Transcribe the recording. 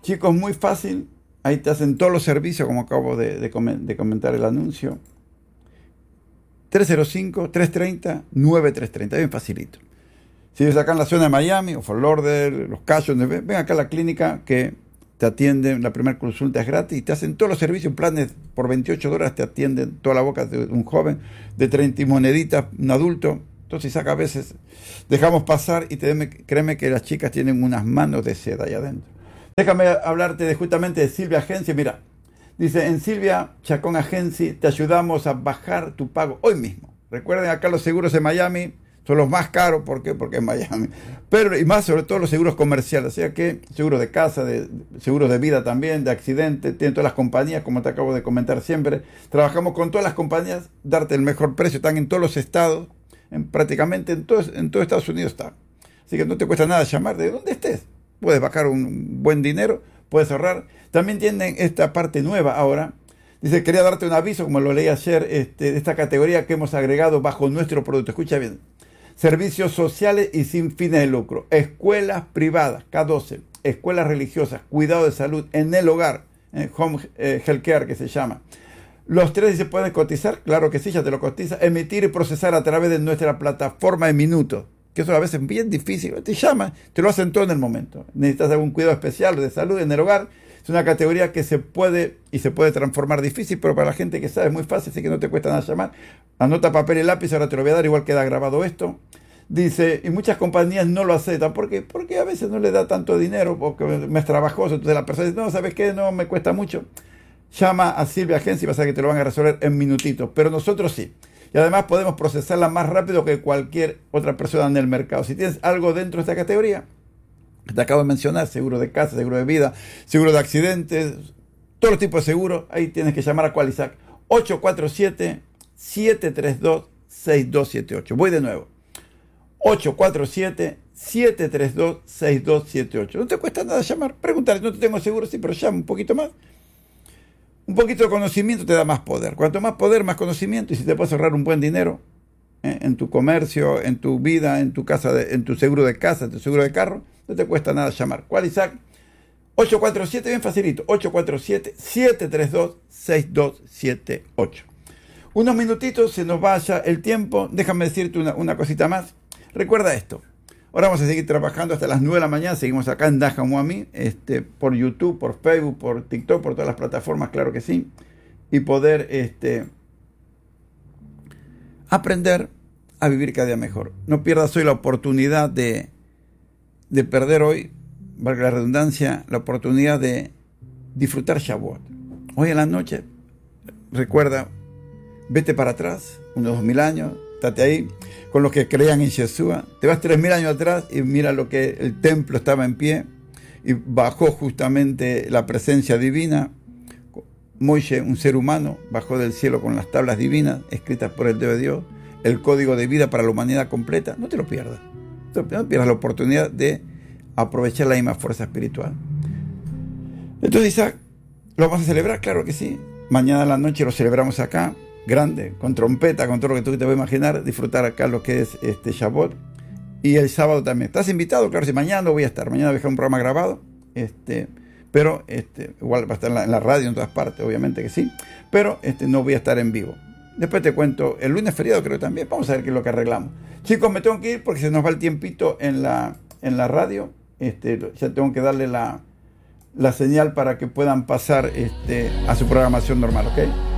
Chicos, muy fácil. Ahí te hacen todos los servicios, como acabo de comentar el anuncio. 305-330-9330. Bien facilito. Si vives acá en la zona de Miami o Fort Lauderdale, Los Cayos, ven acá a la clínica que te atienden. La primera consulta es gratis y te hacen todos los servicios. Planes por $28 te atienden toda la boca de un joven, de 30 y moneditas, un adulto. Entonces, a veces dejamos pasar y créeme que las chicas tienen unas manos de seda allá adentro. Déjame hablarte justamente de Silvia Agency. Mira, dice, en Silvia Chacón Agency te ayudamos a bajar tu pago hoy mismo. Recuerden, acá los seguros de Miami son los más caros. ¿Por qué? Porque es Miami. Pero, y más sobre todo los seguros comerciales. O sea que seguros de casa, seguros de vida también, de accidente. Tienen todas las compañías, como te acabo de comentar siempre. Trabajamos con todas las compañías, darte el mejor precio. Están en todos los estados. Prácticamente en todo Estados Unidos está. Así que no te cuesta nada llamar de donde estés. Puedes bajar un buen dinero, puedes ahorrar. También tienen esta parte nueva ahora. Dice, quería darte un aviso, como lo leí ayer, de esta categoría que hemos agregado bajo nuestro producto. Escucha bien. Servicios sociales y sin fines de lucro. Escuelas privadas, K12. Escuelas religiosas, cuidado de salud en el hogar. Home Healthcare, que se llama. Los tres se pueden cotizar, claro que sí, ya te lo cotiza. Emitir y procesar a través de nuestra plataforma en minutos, que eso a veces es bien difícil. Te llaman, te lo hacen todo en el momento. Necesitas algún cuidado especial de salud en el hogar. Es una categoría que se puede transformar difícil, pero para la gente que sabe es muy fácil, así que no te cuesta nada llamar. Anota papel y lápiz, ahora te lo voy a dar, igual queda grabado esto. Dice, y muchas compañías no lo aceptan. ¿Por qué? Porque a veces no le da tanto dinero, porque me es trabajoso. Entonces la persona dice, no, ¿sabes qué? No me cuesta mucho. Llama a Silvia Agency y vas a ver que te lo van a resolver en minutitos. Pero nosotros sí. Y además podemos procesarla más rápido que cualquier otra persona en el mercado. Si tienes algo dentro de esta categoría, te acabo de mencionar, seguro de casa, seguro de vida, seguro de accidentes, todos los tipos de seguros, ahí tienes que llamar a Qualisac. 847-732-6278. Voy de nuevo. 847-732-6278. No te cuesta nada llamar. Pregúntale, no te tengo seguro, sí, pero llama un poquito más. Un poquito de conocimiento te da más poder. Cuanto más poder, más conocimiento. Y si te puedes ahorrar un buen dinero en tu comercio, en tu vida, en tu casa, en tu seguro de casa, en tu seguro de carro, no te cuesta nada llamar. Qualisac 847, bien facilito, 847-732-6278. Unos minutitos, se nos vaya el tiempo. Déjame decirte una cosita más. Recuerda esto. Ahora vamos a seguir trabajando hasta las 9 de la mañana. Seguimos acá en Dajamuami, por YouTube, por Facebook, por TikTok, por todas las plataformas, claro que sí. Y poder aprender a vivir cada día mejor. No pierdas hoy la oportunidad de perder hoy, valga la redundancia, la oportunidad de disfrutar Shavuot. Hoy en la noche, recuerda, vete para atrás, unos 2000 años, estate ahí, con los que creían en Yeshua. Te vas 3000 años atrás y mira lo que el templo estaba en pie y bajó justamente la presencia divina. Moisés, un ser humano, bajó del cielo con las tablas divinas escritas por el Dios de Dios, el código de vida para la humanidad completa. No te lo pierdas. No pierdas la oportunidad de aprovechar la misma fuerza espiritual. Entonces, Isaac, ¿lo vamos a celebrar? Claro que sí. Mañana en la noche lo celebramos acá, grande, con trompeta, con todo lo que tú te puedes imaginar, disfrutar acá lo que es Shavuot. Y el sábado también. ¿Estás invitado? Claro, si mañana no voy a estar. Mañana voy a dejar un programa grabado. Pero igual va a estar en la radio en todas partes, obviamente que sí. Pero no voy a estar en vivo. Después te cuento, el lunes feriado creo también. Vamos a ver qué es lo que arreglamos. Chicos, me tengo que ir porque se nos va el tiempito en la radio. Ya tengo que darle la señal para que puedan pasar a su programación normal, ¿ok?